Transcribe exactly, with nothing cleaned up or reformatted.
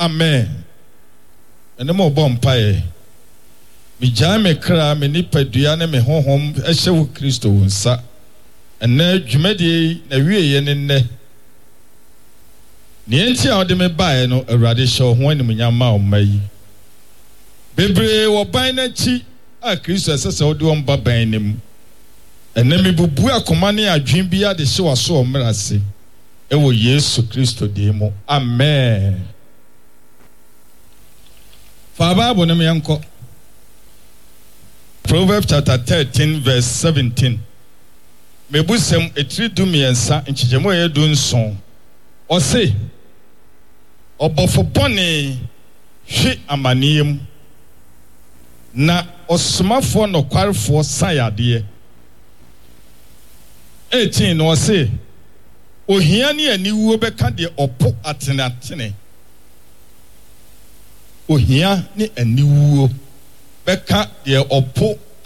Amen. And the more bompaye. Me jame kra me nipa duane me honhom ehye wo Kristo wonsa. Enne dwumadi na wieye ne nne. Ne enti a ode me bae no Awurade hye ho anim nyama o mai. Bebre wo ban na chi a Kristo asese ode wo mba ban nim. Enne me bubu akoma ne adwen bia de hye waso o mrase. Ewo Yesu Kristo de mo. Amen. Fa Bible ne me yanko. Proverbs chapter thirteen verse seventeen. Mebusem etri dumiensa nchijemo ye dunson. Ose obofo bone hwe amaniem na osomafo no kwarefo sayade. eighteen no ose ohia ne aniwuo beka de opo atenatene. Ohia ne aniwuo beka de opo